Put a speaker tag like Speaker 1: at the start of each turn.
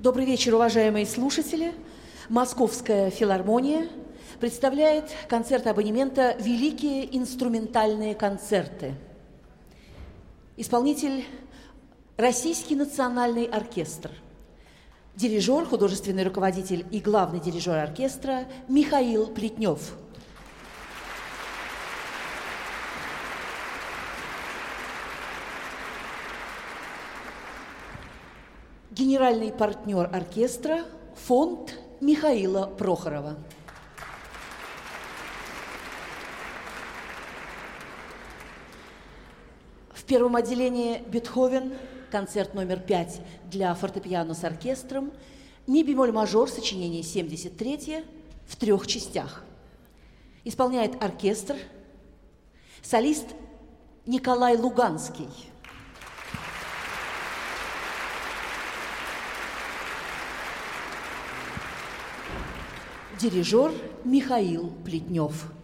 Speaker 1: Добрый вечер, уважаемые слушатели. Московская филармония представляет концерт абонемента «Великие инструментальные концерты». Исполнитель – Российский национальный оркестр. Дирижер, художественный руководитель и главный дирижер оркестра Михаил Плетнев. Генеральный партнер оркестра – фонд Михаила Прохорова. В первом отделении Бетховен, концерт номер 5 для фортепиано с оркестром, ми-бемоль-мажор, сочинение 73 в 3 частях. Исполняет оркестр, солист Николай Луганский. Дирижер Михаил Плетнев.